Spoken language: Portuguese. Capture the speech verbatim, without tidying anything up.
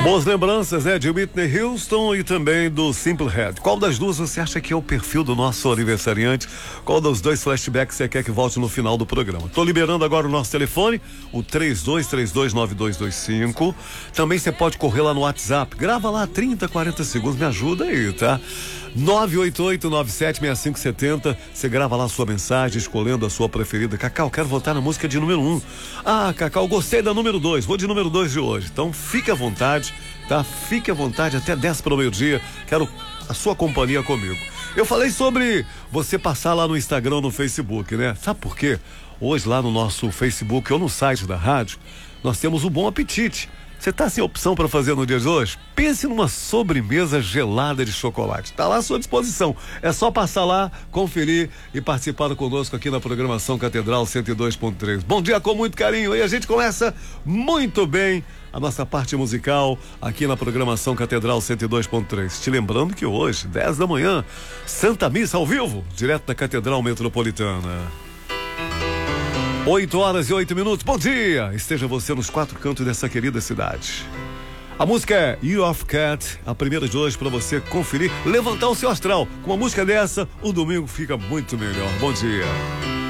Boas lembranças, né? De Whitney Houston e também do Simple Red. Qual das duas você acha que é o perfil do nosso aniversariante? Qual dos dois flashbacks você quer que volte no final do programa? Tô liberando agora o nosso telefone, o três dois três dois nove dois dois cinco. Também você pode correr lá no WhatsApp. Grava lá trinta, quarenta segundos, me ajuda aí, tá? nove oito oito nove sete seis cinco sete zero. Você grava lá a sua mensagem, escolhendo a sua preferida. Cacau, quero votar na música de número um. Ah, Cacau, gostei da número dois. Vou de número dois de hoje. Então fique à vontade, tá? Fique à vontade até dez para o meio-dia. Quero a sua companhia comigo. Eu falei sobre você passar lá no Instagram, no Facebook, né? Sabe por quê? Hoje lá no nosso Facebook ou no site da rádio, nós temos o Bom Apetite. Você está sem opção para fazer no dia de hoje? Pense numa sobremesa gelada de chocolate. Está lá à sua disposição. É só passar lá, conferir e participar conosco aqui na programação Catedral cento e dois ponto três. Bom dia com muito carinho. E a gente começa muito bem a nossa parte musical aqui na programação Catedral cento e dois ponto três. Te lembrando que hoje, dez da manhã, Santa Missa ao vivo, direto da Catedral Metropolitana. oito horas e oito minutos, bom dia! Esteja você nos quatro cantos dessa querida cidade. A música é You of Cat, a primeira de hoje para você conferir, levantar o seu astral. Com uma música dessa, o domingo fica muito melhor. Bom dia!